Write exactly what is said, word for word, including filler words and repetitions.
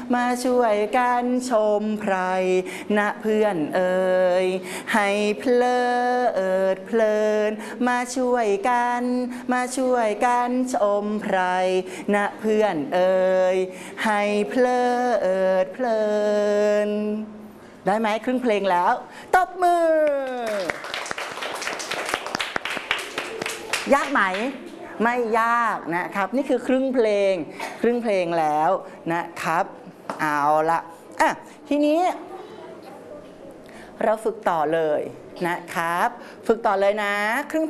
มาช่วยกันชมไพรนะเพื่อนเอ่ยให้เพลิดเพลินมาช่วยกันมาช่วยกันชมไพรนะเพื่อนเอ่ยให้เพลิดเพลินได้ไหมครึ่งเพลงแล้วตบมือยากไหมไม่ยากนะครับนี่คือครึ่งเพลงครึ่งเพลงแล้วนะครับเอาละอ่ะทีนี้เราฝึกต่อเลยนะครับฝึกต่อเลยนะครึ่ง